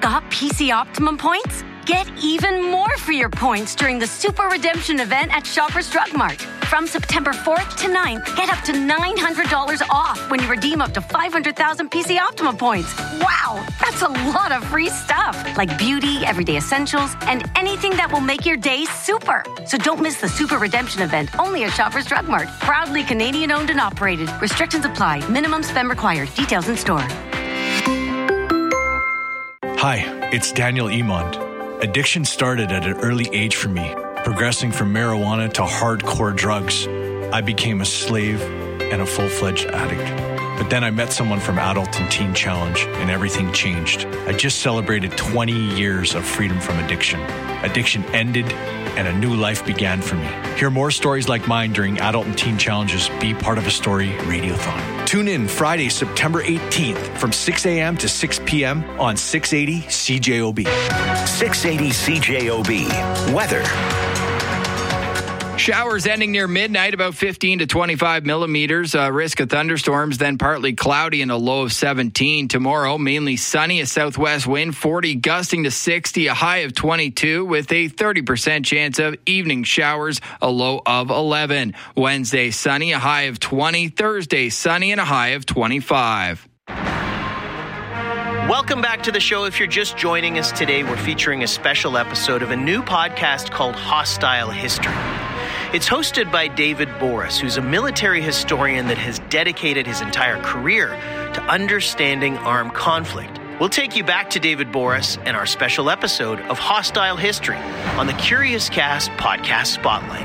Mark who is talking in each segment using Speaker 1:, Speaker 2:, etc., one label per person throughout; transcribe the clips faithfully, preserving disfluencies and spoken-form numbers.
Speaker 1: Got P C Optimum points? Get even more for your points during the Super Redemption event at Shoppers Drug Mart. From September fourth to ninth, get up to nine hundred dollars off when you redeem up to five hundred thousand P C Optimum points. Wow, that's a lot of free stuff, like beauty, everyday essentials, and anything that will make your day super. So don't miss the Super Redemption event, only at Shoppers Drug Mart. Proudly Canadian owned and operated. Restrictions apply. Minimum spend required. Details in store.
Speaker 2: Hi, it's Daniel Emond. Addiction started at an early age for me, progressing from marijuana to hardcore drugs. I became a slave and a full-fledged addict. But then I met someone from Adult and Teen Challenge, and everything changed. I just celebrated twenty years of freedom from addiction. Addiction ended, and a new life began for me. Hear more stories like mine during Adult and Teen Challenge's Be Part of a Story Radiothon. Tune in Friday, September eighteenth from six a.m. to six p.m. on six eighty C J O B.
Speaker 3: six eighty C J O B. Weather.
Speaker 4: Showers ending near midnight, about fifteen to twenty-five millimeters. Uh, risk of thunderstorms, then partly cloudy and a low of seventeen. Tomorrow, mainly sunny, a southwest wind, forty, gusting to sixty, a high of twenty-two, with a thirty percent chance of evening showers, a low of eleven. Wednesday, sunny, a high of twenty. Thursday, sunny and a high of twenty-five.
Speaker 5: Welcome back to the show. If you're just joining us today, we're featuring a special episode of a new podcast called Hostile History. It's hosted by David Boris, who's a military historian that has dedicated his entire career to understanding armed conflict. We'll take you back to David Boris and our special episode of Hostile History on the Curious Cast Podcast Spotlight.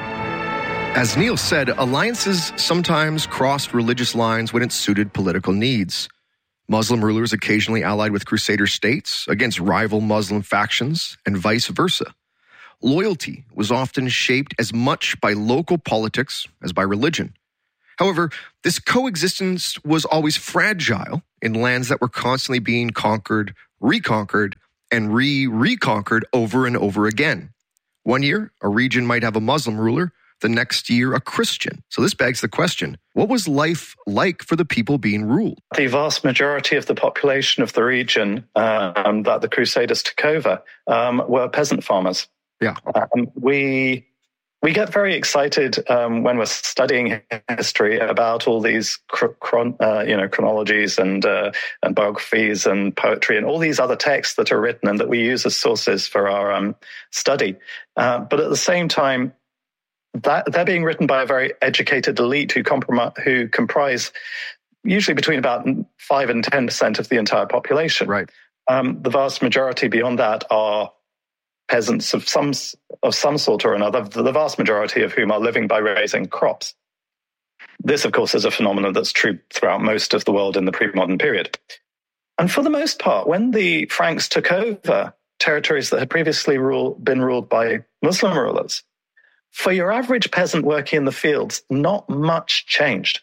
Speaker 6: As Neil said, alliances sometimes crossed religious lines when it suited political needs. Muslim rulers occasionally allied with Crusader states against rival Muslim factions and vice versa. Loyalty was often shaped as much by local politics as by religion. However, this coexistence was always fragile in lands that were constantly being conquered, reconquered, and re-reconquered over and over again. One year, a region might have a Muslim ruler, the next year a Christian. So this begs the question, what was life like for the people being ruled?
Speaker 7: The vast majority of the population of the region um, that the Crusaders took over um, were peasant farmers.
Speaker 6: Yeah,
Speaker 7: um, we we get very excited um, when we're studying history about all these chron- uh, you know chronologies and uh, and biographies and poetry and all these other texts that are written and that we use as sources for our um, study. Uh, but at the same time, that they're being written by a very educated elite who comprom- who comprise usually between about five and ten percent of the entire population.
Speaker 6: Right.
Speaker 7: Um, the vast majority beyond that are peasants of some of some sort or another, the vast majority of whom are living by raising crops. This, of course, is a phenomenon that's true throughout most of the world in the pre-modern period. And for the most part, when the Franks took over territories that had previously rule, been ruled by Muslim rulers, for your average peasant working in the fields, not much changed.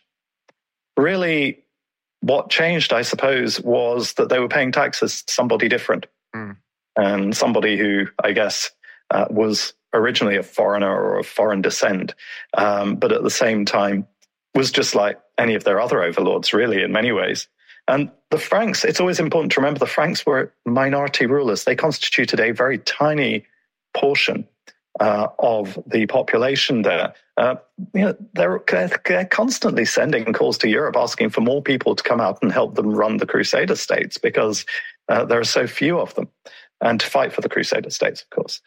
Speaker 7: Really, what changed, I suppose, was that they were paying taxes to somebody different. Mm. And somebody who, I guess, uh, was originally a foreigner or of foreign descent, um, but at the same time was just like any of their other overlords, really, in many ways. And the Franks, it's always important to remember the Franks were minority rulers. They constituted a very tiny portion uh, of the population there. Uh, you know, they're, they're constantly sending calls to Europe asking for more people to come out and help them run the Crusader states because uh, there are so few of them. And to fight for the Crusader states, of course.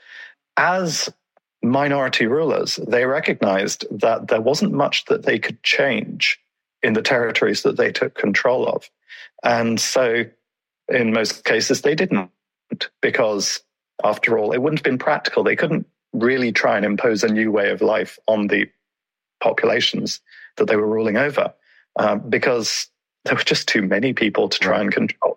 Speaker 7: As minority rulers, they recognized that there wasn't much that they could change in the territories that they took control of. And so, in most cases, they didn't, because, after all, it wouldn't have been practical. They couldn't really try and impose a new way of life on the populations that they were ruling over, uh, because there were just too many people to try and control.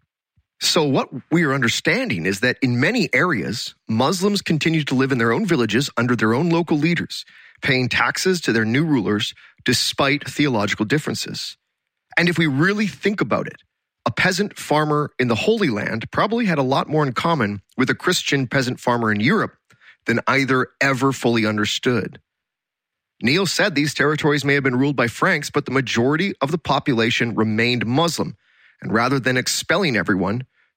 Speaker 6: So what we are understanding is that in many areas, Muslims continued to live in their own villages under their own local leaders, paying taxes to their new rulers despite theological differences. And if we really think about it, a peasant farmer in the Holy Land probably had a lot more in common with a Christian peasant farmer in Europe than either ever fully understood. Neil said these territories may have been ruled by Franks, but the majority of the population remained Muslim. And rather than expelling everyone,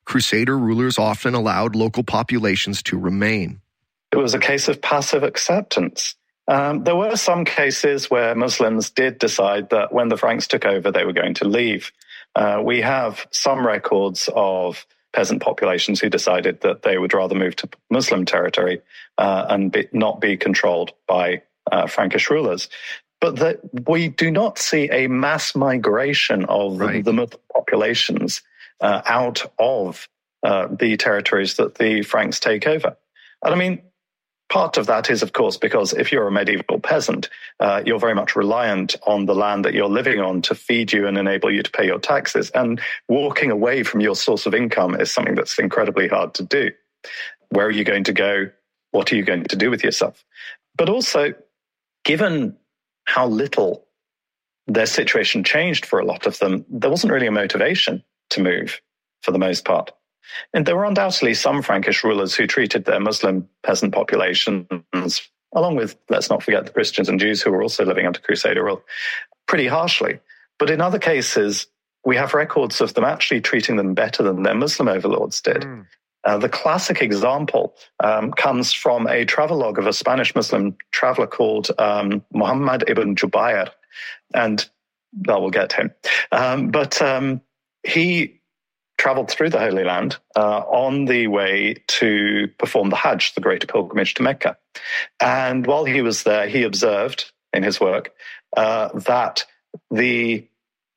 Speaker 6: Crusader rulers often allowed local populations to remain.
Speaker 7: It was a case of passive acceptance. Um, there were some cases where Muslims did decide that when the Franks took over, they were going to leave. Uh, we have some records of peasant populations who decided that they would rather move to Muslim territory uh, and be, not be controlled by uh, Frankish rulers. But that we do not see a mass migration of right. the Muslim populations uh, out of uh, the territories that the Franks take over. And I mean, part of that is, of course, because if you're a medieval peasant, uh, you're very much reliant on the land that you're living on to feed you and enable you to pay your taxes. And walking away from your source of income is something that's incredibly hard to do. Where are you going to go? What are you going to do with yourself? But also, given how little their situation changed for a lot of them, there wasn't really a motivation to move for the most part. And there were undoubtedly some Frankish rulers who treated their Muslim peasant populations, along with, let's not forget, the Christians and Jews who were also living under Crusader rule, pretty harshly. But in other cases, we have records of them actually treating them better than their Muslim overlords did. Mm. Uh, the classic example um, comes from a travelogue of a Spanish Muslim traveler called um, Muhammad ibn Jubayr, and I will get him. Um, but um, he traveled through the Holy Land uh, on the way to perform the Hajj, the great pilgrimage to Mecca. And while he was there, he observed in his work uh, that the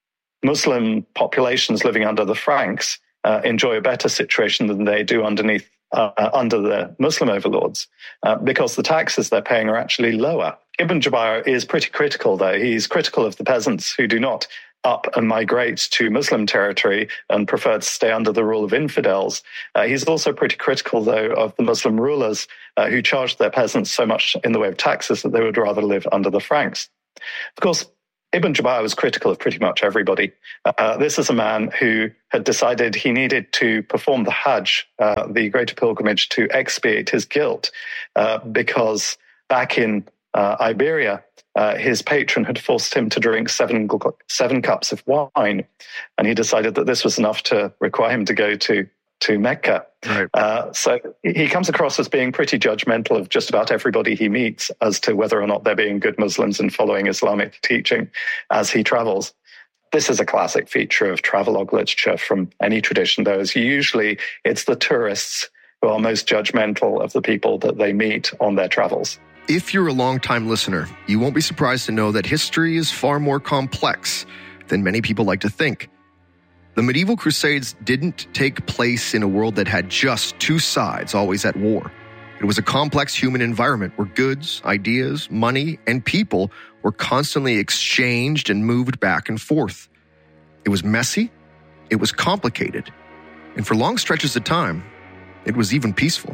Speaker 7: Muslim populations living under the Franks Uh, enjoy a better situation than they do underneath uh, under the Muslim overlords uh, because the taxes they're paying are actually lower. Ibn Jubayr is pretty critical, though. He's critical of the peasants who do not up and migrate to Muslim territory and prefer to stay under the rule of infidels. Uh, he's also pretty critical, though, of the Muslim rulers uh, who charged their peasants so much in the way of taxes that they would rather live under the Franks. Of course, Ibn Jubayr was critical of pretty much everybody. Uh, this is a man who had decided he needed to perform the Hajj, uh, the greater pilgrimage, to expiate his guilt, uh, because back in uh, Iberia, uh, his patron had forced him to drink seven, seven cups of wine, and he decided that this was enough to require him to go to to Mecca. Right. Uh, so he comes across as being pretty judgmental of just about everybody he meets as to whether or not they're being good Muslims and following Islamic teaching as he travels. This is a classic feature of travelogue literature from any tradition, though, is usually it's the tourists who are most judgmental of the people that they meet on their travels.
Speaker 6: If you're a long-time listener, you won't be surprised to know that history is far more complex than many people like to think. The medieval Crusades didn't take place in a world that had just two sides always at war. It was a complex human environment where goods, ideas, money, and people were constantly exchanged and moved back and forth. It was messy, it was complicated, and for long stretches of time, it was even peaceful.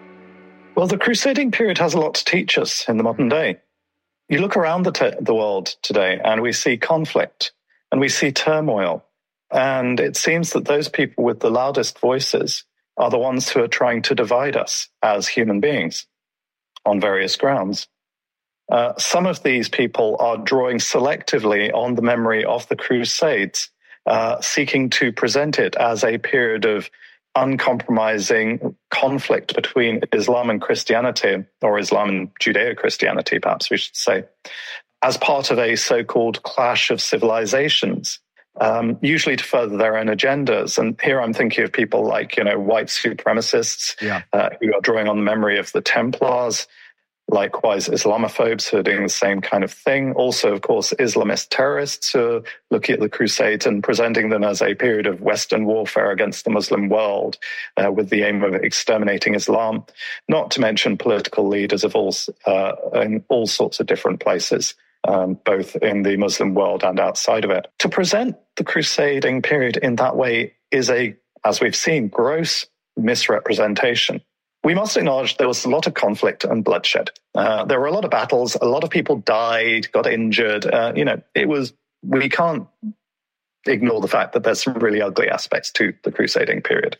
Speaker 7: Well, the crusading period has a lot to teach us in the modern day. You look around the, te- the world today and we see conflict and we see turmoil. And it seems that those people with the loudest voices are the ones who are trying to divide us as human beings on various grounds. Uh, some of these people are drawing selectively on the memory of the Crusades, uh, seeking to present it as a period of uncompromising conflict between Islam and Christianity, or Islam and Judeo-Christianity, perhaps we should say, as part of a so-called clash of civilizations. Um, usually to further their own agendas. And here I'm thinking of people like, you know, white supremacists yeah. uh, who are drawing on the memory of the Templars, likewise Islamophobes who are doing the same kind of thing. Also, of course, Islamist terrorists who are looking at the Crusades and presenting them as a period of Western warfare against the Muslim world uh, with the aim of exterminating Islam, not to mention political leaders of all, uh, in all sorts of different places. Um, both in the Muslim world and outside of it. To present the crusading period in that way is a, as we've seen, gross misrepresentation. We must acknowledge there was a lot of conflict and bloodshed. Uh, there were a lot of battles, a lot of people died, got injured. Uh, you know, it was, we can't ignore the fact that there's some really ugly aspects to the crusading period.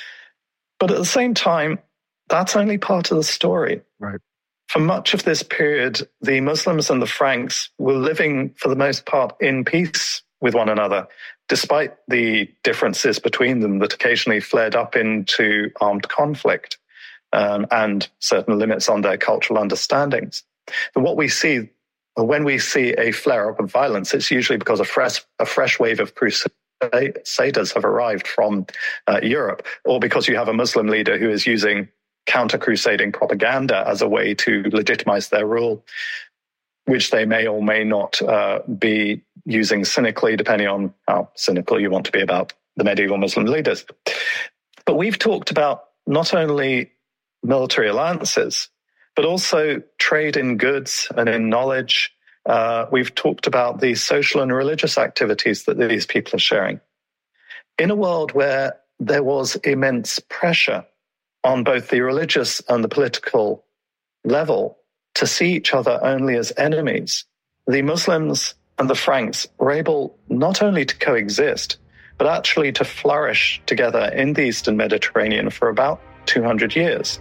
Speaker 7: But at the same time, that's only part of the story.
Speaker 6: Right.
Speaker 7: For much of this period, the Muslims and the Franks were living, for the most part, in peace with one another, despite the differences between them that occasionally flared up into armed conflict um, and certain limits on their cultural understandings. And what we see, when we see a flare-up of violence, it's usually because a fresh, a fresh wave of crusaders have arrived from uh, Europe, or because you have a Muslim leader who is using counter-crusading propaganda as a way to legitimize their rule, which they may or may not uh, be using cynically, depending on how cynical you want to be about the medieval Muslim leaders. But we've talked about not only military alliances, but also trade in goods and in knowledge. Uh, we've talked about the social and religious activities that these people are sharing. In a world where there was immense pressure on both the religious and the political level to see each other only as enemies, the Muslims and the Franks were able not only to coexist, but actually to flourish together in the Eastern Mediterranean for about two hundred years.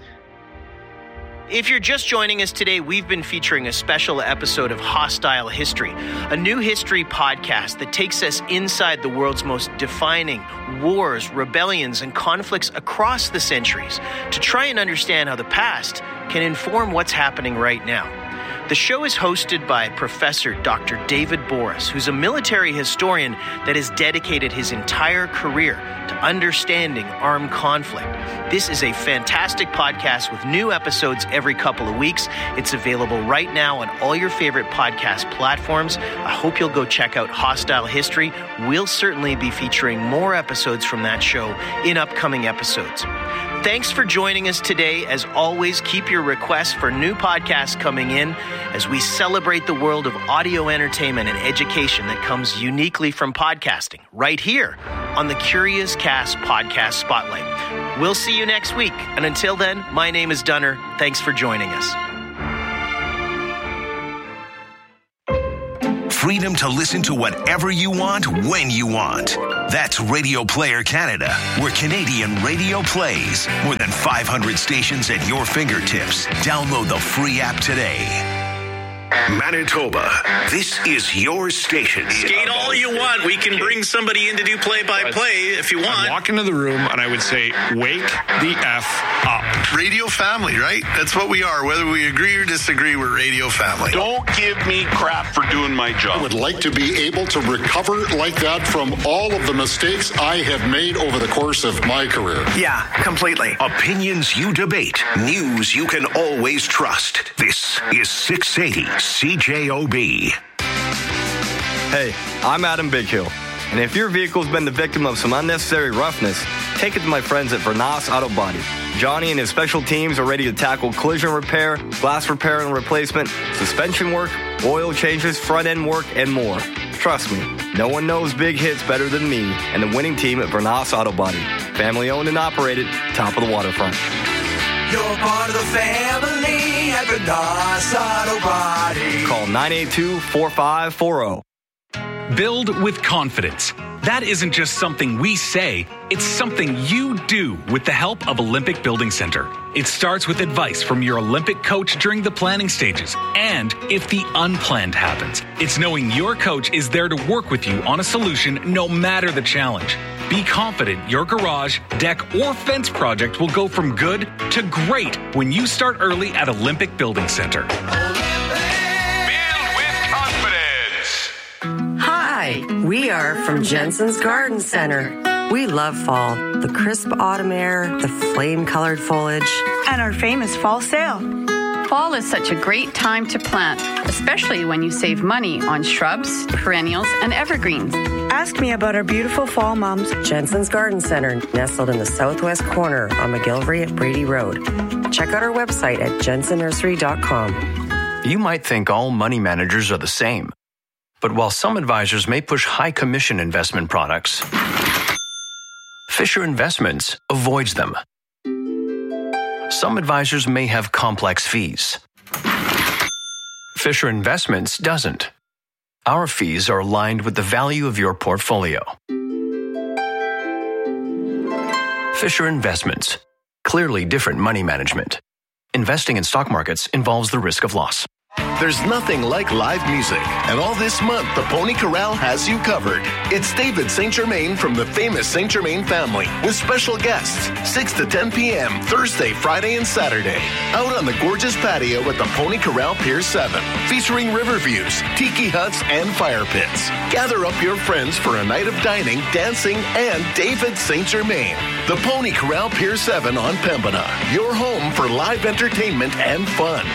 Speaker 5: If you're just joining us today, we've been featuring a special episode of Hostile History, a new history podcast that takes us inside the world's most defining wars, rebellions, and conflicts across the centuries to try and understand how the past can inform what's happening right now. The show is hosted by Professor Doctor David Boris, who's a military historian that has dedicated his entire career to understanding armed conflict. This is a fantastic podcast with new episodes every couple of weeks. It's available right now on all your favorite podcast platforms. I hope you'll go check out Hostile History. We'll certainly be featuring more episodes from that show in upcoming episodes. Thanks for joining us today. As always, keep your requests for new podcasts coming in as we celebrate the world of audio entertainment and education that comes uniquely from podcasting right here on the Curious Cast Podcast Spotlight. We'll see you next week. And until then, my name is Dunner. Thanks for joining us.
Speaker 3: Freedom to listen to whatever you want, when you want. That's Radio Player Canada, where Canadian radio plays. More than five hundred stations at your fingertips. Download the free app today. Manitoba, this is your station.
Speaker 8: Skate all you want. We can bring somebody in to do play-by-play if you want.
Speaker 9: I'd walk into the room and I would say, wake the F up.
Speaker 10: Radio family, right? That's what we are. Whether we agree or disagree, we're radio family.
Speaker 11: Don't give me crap for doing my job.
Speaker 12: I would like to be able to recover like that from all of the mistakes I have made over the course of my career.
Speaker 13: Yeah, completely.
Speaker 3: Opinions you debate. News you can always trust. This is six eighty C J O B.
Speaker 14: Hey, I'm Adam Bighill, and if your vehicle's been the victim of some unnecessary roughness, take it to my friends at Vernas Auto Body. Johnny and his special teams are ready to tackle collision repair, glass repair and replacement, suspension work, oil changes, front-end work, and more. Trust me, no one knows big hits better than me and the winning team at Vernas Auto Body. Family owned and operated, top of the waterfront.
Speaker 15: You're part of the family at Vernas Auto Body.
Speaker 14: Call nine eight two, four five four zero.
Speaker 16: Build with confidence. That isn't just something we say, it's something you do with the help of Olympic Building Center. It starts with advice from your Olympic coach during the planning stages. And if the unplanned happens, it's knowing your coach is there to work with you on a solution no matter the challenge. Be confident your garage, deck, or fence project will go from good to great when you start early at Olympic Building Center.
Speaker 11: Build with confidence.
Speaker 17: Hi, we are from Jensen's Garden Center. We love fall, the crisp autumn air, the flame-colored foliage,
Speaker 18: and our famous fall sale.
Speaker 19: Fall is such a great time to plant, especially when you save money on shrubs, perennials, and evergreens.
Speaker 18: Ask me about our beautiful fall mums.
Speaker 17: Jensen's Garden Center, nestled in the southwest corner on McGillivray at Brady Road. Check out our website at jensen nursery dot com.
Speaker 20: You might think all money managers are the same. But while some advisors may push high commission investment products, Fisher Investments avoids them. Some advisors may have complex fees. Fisher Investments doesn't. Our fees are aligned with the value of your portfolio. Fisher Investments. Clearly different money management. Investing in stock markets involves the risk of loss.
Speaker 13: There's nothing like live music, and all this month, the Pony Corral has you covered. It's David Saint Germain from the famous Saint Germain family with special guests, six to ten p.m. Thursday, Friday, and Saturday. Out on the gorgeous patio at the Pony Corral Pier seven, featuring river views, tiki huts, and fire pits. Gather up your friends for a night of dining, dancing, and David Saint Germain. The Pony Corral Pier seven on Pembina, your home for live entertainment and fun.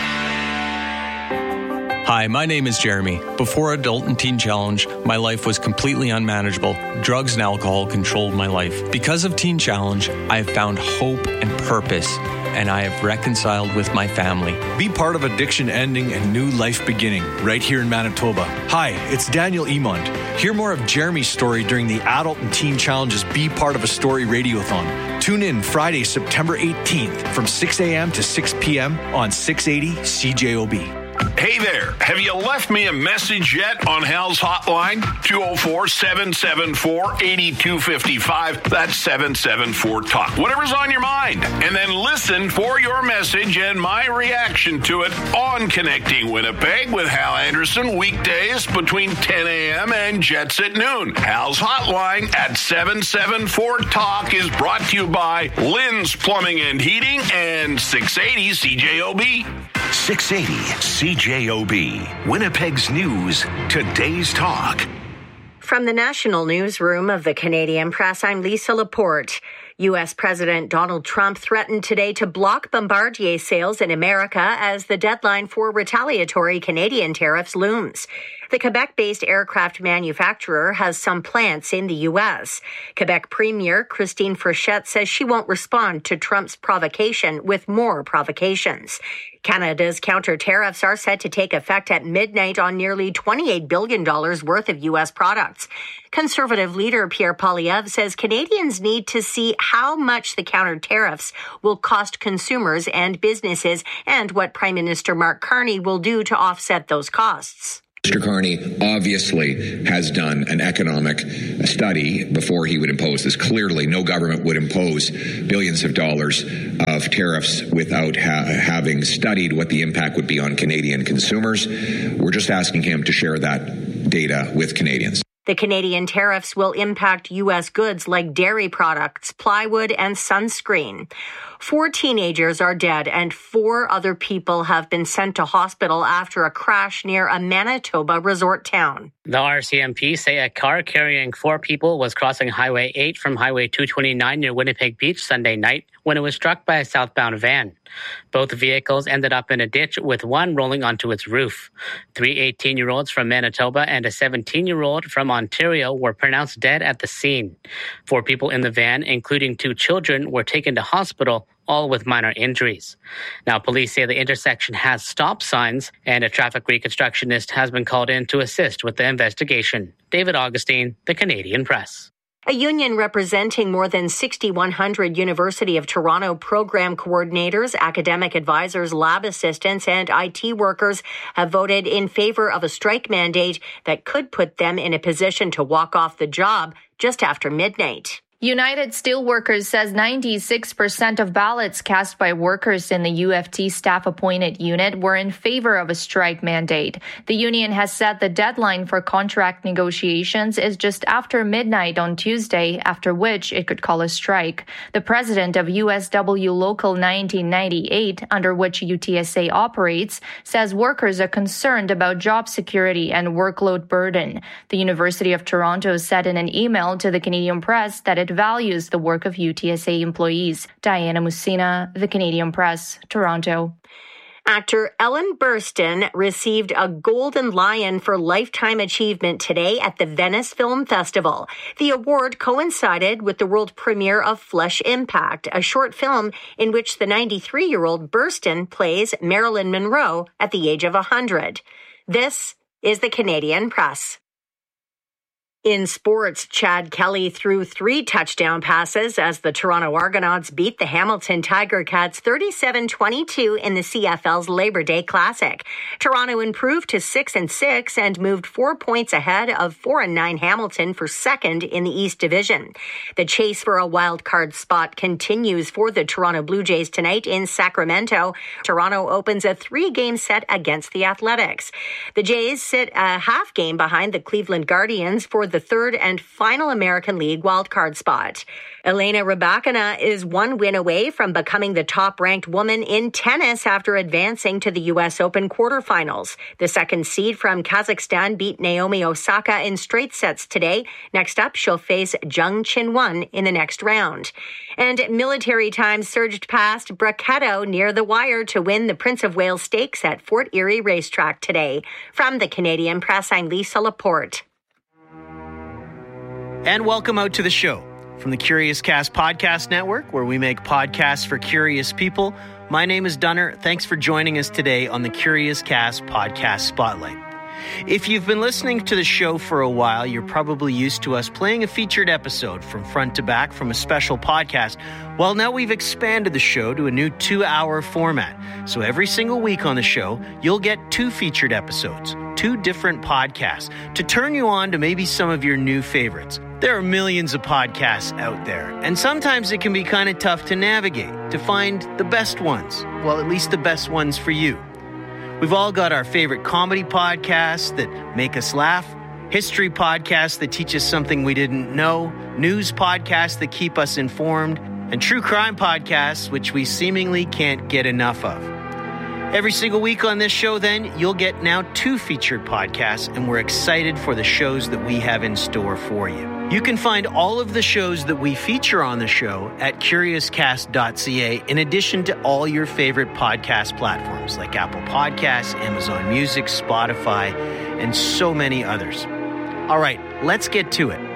Speaker 21: Hi, my name is Jeremy. Before Adult and Teen Challenge, my life was completely unmanageable. Drugs and alcohol controlled my life. Because of Teen Challenge, I have found hope and purpose, and I have reconciled with my family.
Speaker 2: Be part of addiction ending and new life beginning right here in Manitoba. Hi, it's Daniel Emond. Hear more of Jeremy's story during the Adult and Teen Challenge's Be Part of a Story Radiothon. Tune in Friday, September eighteenth from six a.m. to six p.m. on six eighty C J O B.
Speaker 11: Hey there, have you left me a message yet on Hal's hotline? two oh four, seven seven four, eight two five five. That's seven seven four talk. Whatever's on your mind. And then listen for your message and my reaction to it on Connecting Winnipeg with Hal Anderson, weekdays between ten a.m. and Jets at noon. Hal's hotline at seven seven four talk is brought to you by Lynn's Plumbing and Heating and six eighty C J O B.
Speaker 3: six eighty C J O B, Winnipeg's news, today's talk.
Speaker 22: From the National Newsroom of the Canadian Press, I'm Lisa Laporte. U S. President Donald Trump threatened today to block Bombardier sales in America as the deadline for retaliatory Canadian tariffs looms. The Quebec-based aircraft manufacturer has some plants in the U S. Quebec Premier Christine Frechette says she won't respond to Trump's provocation with more provocations. Canada's counter tariffs are set to take effect at midnight on nearly twenty-eight billion dollars worth of U S products. Conservative leader Pierre Poilievre says Canadians need to see how much the counter tariffs will cost consumers and businesses and what Prime Minister Mark Carney will do to offset those costs.
Speaker 23: Mister Carney obviously has done an economic study before he would impose this. Clearly, no government would impose billions of dollars of tariffs without ha- having studied what the impact would be on Canadian consumers. We're just asking him to share that data with Canadians.
Speaker 22: The Canadian tariffs will impact U S goods like dairy products, plywood, and sunscreen. Four teenagers are dead and four other people have been sent to hospital after a crash near a Manitoba resort town.
Speaker 24: The R C M P say a car carrying four people was crossing Highway eight from Highway two twenty-nine near Winnipeg Beach Sunday night when it was struck by a southbound van. Both vehicles ended up in a ditch with one rolling onto its roof. Three eighteen-year-olds from Manitoba and a seventeen-year-old from Ontario were pronounced dead at the scene. Four people in the van, including two children, were taken to hospital, all with minor injuries. Now, police say the intersection has stop signs, and a traffic reconstructionist has been called in to assist with the investigation. David Augustine, The Canadian Press.
Speaker 22: A union representing more than six thousand one hundred University of Toronto program coordinators, academic advisors, lab assistants, and I T workers have voted in favor of a strike mandate that could put them in a position to walk off the job just after midnight.
Speaker 25: United Steelworkers says ninety-six percent of ballots cast by workers in the U F T staff-appointed unit were in favor of a strike mandate. The union has said the deadline for contract negotiations is just after midnight on Tuesday, after which it could call a strike. The president of U S W Local nineteen ninety-eight, under which U T S A operates, says workers are concerned about job security and workload burden. The University of Toronto said in an email to the Canadian Press that it values the work of U T S A employees. Diana Musina, The Canadian Press, Toronto.
Speaker 22: Actor Ellen Burstyn received a Golden Lion for Lifetime Achievement today at the Venice Film Festival. The award coincided with the world premiere of Flesh Impact, a short film in which the ninety-three-year-old Burstyn plays Marilyn Monroe at the age of one hundred. This is The Canadian Press. In sports, Chad Kelly threw three touchdown passes as the Toronto Argonauts beat the Hamilton Tiger Cats thirty-seven twenty-two in the C F L's Labor Day Classic. Toronto improved to six and six and moved four points ahead of four and nine Hamilton for second in the East Division. The chase for a wild card spot continues for the Toronto Blue Jays tonight in Sacramento. Toronto opens a three-game set against the Athletics. The Jays sit a half game behind the Cleveland Guardians for the third and final American League wildcard spot. Elena Rybakina is one win away from becoming the top-ranked woman in tennis after advancing to the U S Open quarterfinals. The second seed from Kazakhstan beat Naomi Osaka in straight sets today. Next up, she'll face Jung Chin-won in the next round. And Military Times surged past Brachetto near the wire to win the Prince of Wales Stakes at Fort Erie Racetrack today. From the Canadian Press, I'm Lisa Laporte.
Speaker 1: And welcome out to the show from the Curious Cast Podcast Network, where we make podcasts for curious people. My name is Dunner. Thanks for joining us today on the Curious Cast Podcast Spotlight. If you've been listening to the show for a while, you're probably used to us playing a featured episode from front to back from a special podcast. Well, now we've expanded the show to a new two-hour format. So every single week on the show, you'll get two featured episodes, two different podcasts, to turn you on to maybe some of your new favorites. There are millions of podcasts out there, and sometimes it can be kind of tough to navigate, to find the best ones. Well, at least the best ones for you. We've all got our favorite comedy podcasts that make us laugh, history podcasts that teach us something we didn't know, news podcasts that keep us informed, and true crime podcasts, which we seemingly can't get enough of. Every single week on this show, then, you'll get now two featured podcasts, and we're excited for the shows that we have in store for you. You can find all of the shows that we feature on the show at curious cast dot c a, in addition to all your favorite podcast platforms like Apple Podcasts, Amazon Music, Spotify, and so many others. All right, let's get to it.